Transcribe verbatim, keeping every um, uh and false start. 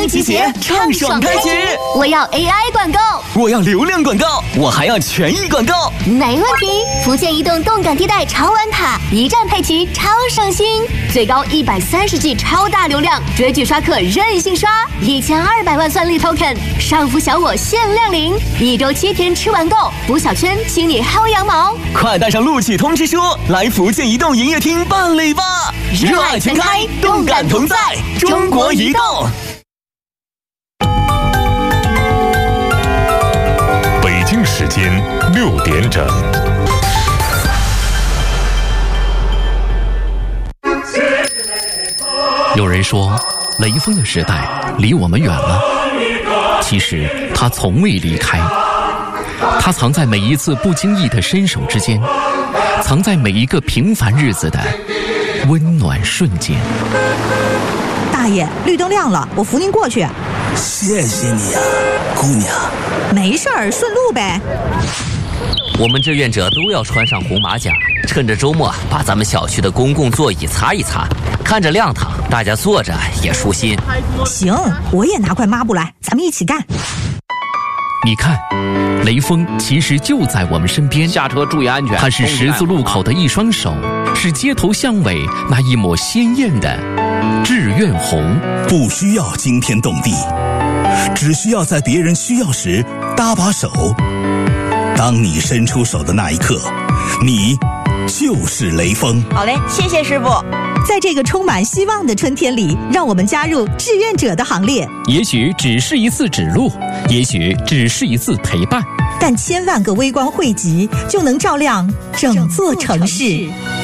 集结，畅爽开启。 我要 A I 广告， 我要流量广告，我还要权益广告。 没问题。福建移动动感地带超玩卡，一站配齐，超省心，最高一百三十 G 超大流量，追剧刷客任性刷，一千二百万算力 token， 上浮小我限量领，一周七天吃完够，补小圈，请你薅羊毛。 快带上录取通知书，来福建移动营业厅办理吧！热爱全开，动感同在，中国移动。 北京时间六点整。 有人说，雷锋的时代离我们远了，其实他从未离开。他藏在每一次不经意的伸手之间，藏在每一个平凡日子的温暖瞬间。 大爷，绿灯亮了，我扶您过去。 谢谢你啊，姑娘。 没事儿，顺路呗。 我们志愿者都要穿上红马甲，趁着周末把咱们小区的公共座椅擦一擦，看着亮堂，大家坐着也舒心。 行，我也拿块抹布来，咱们一起干。 你看，雷锋其实就在我们身边。 下车注意安全。 他是十字路口的一双手，是街头巷尾那一抹鲜艳的志愿红。 不需要惊天动地，只需要在别人需要时搭把手。当你伸出手的那一刻，你就是雷锋。 好嘞，谢谢师傅。在这个充满希望的春天里，让我们加入志愿者的行列。 也许只是一次指路，也许只是一次陪伴， 但千万个微光汇集，就能照亮整座城市。